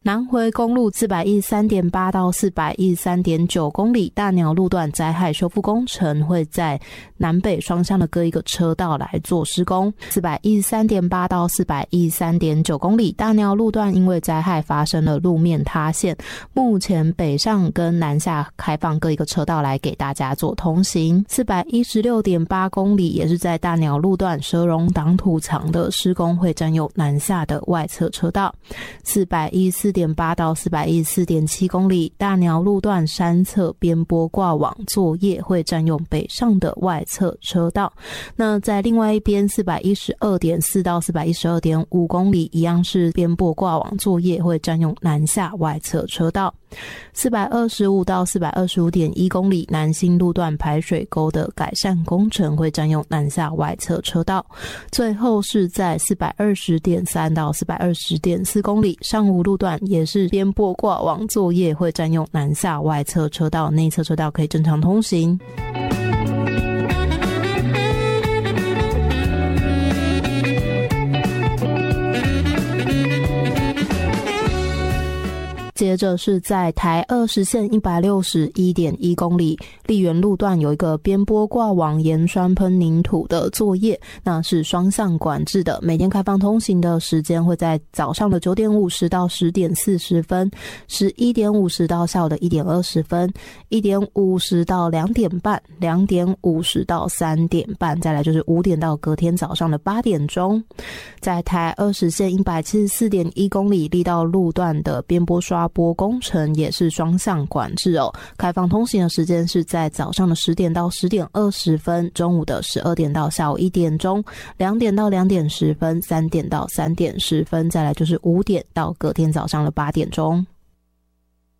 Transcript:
南回公路 413.8 到 413.9 公里大鸟路段灾害修复工程会在南北双向的各一个车道来做施工。 413.8 到 413.9 公里大鸟路段因为灾害发生了路面塌陷，目前北上跟南下开放各一个车道来给大家做通行。 416.8 公里也是在大鸟路段蛇荣挡土墙的施工会占用南下的外侧车道。 414.8 到 414.7 公里大鸟路段山侧边坡挂网作业会占用北上的外侧车道。那在另外一边 412.4 到 412.5 公里一样是边坡挂网作业会占用南下外侧车道。425到 425.1 公里南新路段排水沟的改善工程会占用南下外侧车道。最后是在 420.3 到 420.4 公里上武路段也是边坡挂网作业会占用南下外侧车道，内侧车道可以正常通行。接着是在台20线 161.1 公里丽园路段有一个边坡挂网盐酸喷凝土的作业，那是双向管制的，每天开放通行的时间会在早上的9点50到10点40分 11点50到下午的1点20分 1点50到2点半 2点50到3点半，再来就是5点到隔天早上的8点钟。在台20线 174.1 公里力道路段的边坡刷波工程也是双向管制哦，开放通行的时间是在早上的10点到10点20分，中午的12点到下午1点钟，2点到2点10分，3点到3点10分，再来就是5点到隔天早上的8点钟。